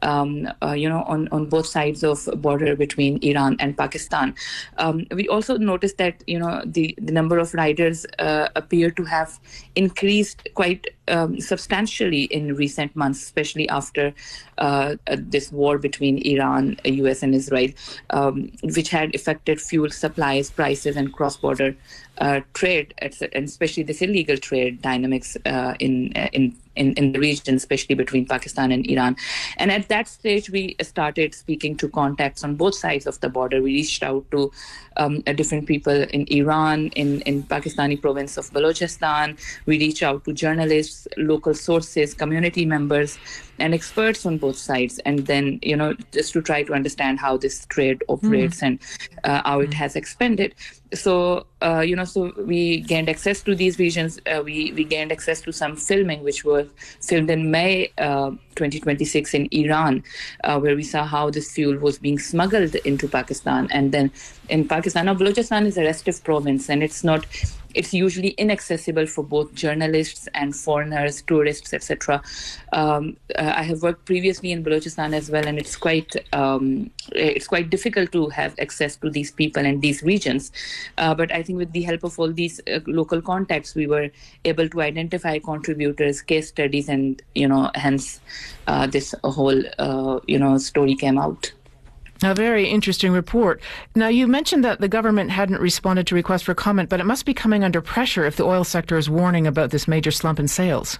on both sides of border between Iran and Pakistan. We also noticed that, the number of riders appear to have increased quite substantially in recent months, especially after this war between Iran, US, and Israel, which had affected fuel supplies, prices, and cross-border trade, and especially this illegal trade dynamics in the region, especially between Pakistan and Iran. And at that stage, we started speaking to contacts on both sides of the border. We reached out to different people in Iran, in Pakistani province of Balochistan. We reached out to journalists, local sources, community members, and experts on both sides. And then, just to try to understand how this trade operates and how it has expanded. So, so we gained access to these regions. We gained access to some filming, which was filmed in May 2026 in Iran, where we saw how this fuel was being smuggled into Pakistan. And then in Pakistan, now Balochistan is a restive province, and it's usually inaccessible for both journalists and foreigners, tourists, etc. I have worked previously in Balochistan as well, and it's quite difficult to have access to these people and these regions. But I think with the help of all these local contacts, we were able to identify contributors, case studies, and hence this whole story came out. A very interesting report. Now, you mentioned that the government hadn't responded to requests for comment, but it must be coming under pressure if the oil sector is warning about this major slump in sales.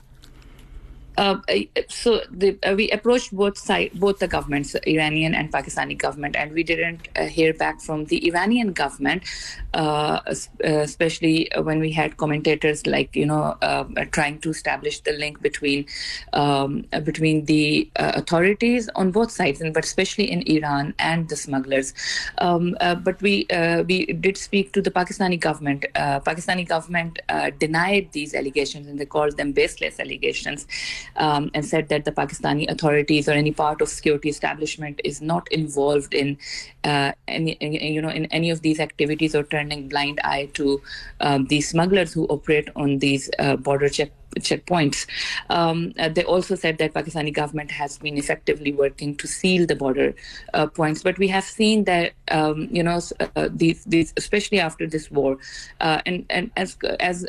We approached both the governments, Iranian and Pakistani government, and we didn't hear back from the Iranian government, especially when we had commentators like trying to establish the link between the authorities on both sides, but especially in Iran and the smugglers. But we did speak to the Pakistani government. Pakistani government denied these allegations, and they called them baseless allegations. And said that the Pakistani authorities or any part of security establishment is not involved in any of these activities or turning blind eye to these smugglers who operate on these border checkpoints. They also said that Pakistani government has been effectively working to seal the border points, but we have seen that these especially after this war, and as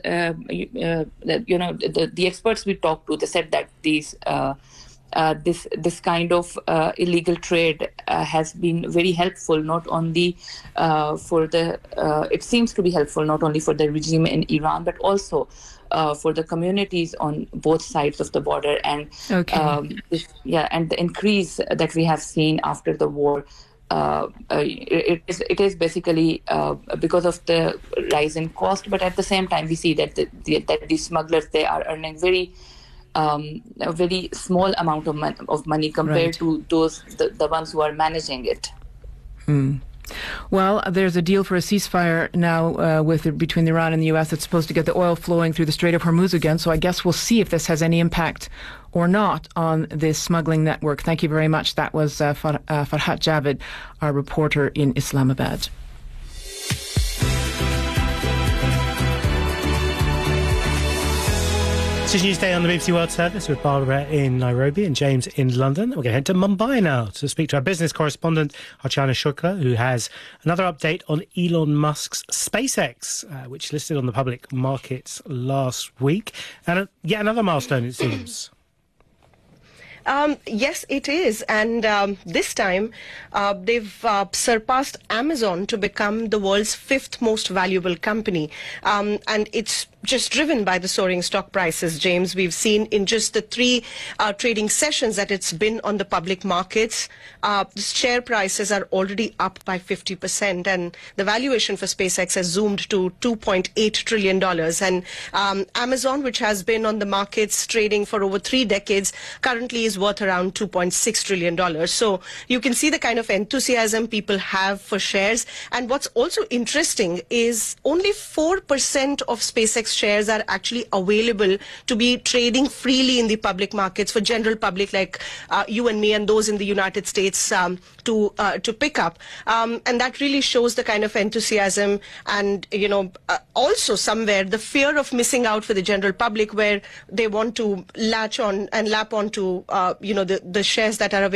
the experts we talked to, they said that these this kind of illegal trade has been very helpful, not only it seems to be helpful not only for the regime in Iran, but also for the communities on both sides of the border. And and the increase that we have seen after the war, it is basically because of the rise in cost, but at the same time we see that these smugglers, they are earning a very small amount of money compared to those the ones who are managing it. Well, there's a deal for a ceasefire now between Iran and the US that's supposed to get the oil flowing through the Strait of Hormuz again. So I guess we'll see if this has any impact or not on this smuggling network. Thank you very much. That was Farhat Javid, our reporter in Islamabad. This is Newsday on the BBC World Service with Barbara in Nairobi and James in London. We're going to head to Mumbai now to speak to our business correspondent, Archana Shukla, who has another update on Elon Musk's SpaceX, which listed on the public markets last week. And yet another milestone, it seems. Yes, it is. And this time they've surpassed Amazon to become the world's 5th most valuable company. And it's just driven by the soaring stock prices, James. We've seen in just the 3 trading sessions that it's been on the public markets, the share prices are already up by 50%. And the valuation for SpaceX has zoomed to $2.8 trillion. And Amazon, which has been on the markets trading for over 3 decades, currently is worth around $2.6 trillion. So you can see the kind of enthusiasm people have for shares. And what's also interesting is only 4% of SpaceX shares are actually available to be trading freely in the public markets for general public like you and me and those in the United States to pick up. And that really shows the kind of enthusiasm and, also somewhere the fear of missing out for the general public, where they want to latch on and lap on to, the shares that are available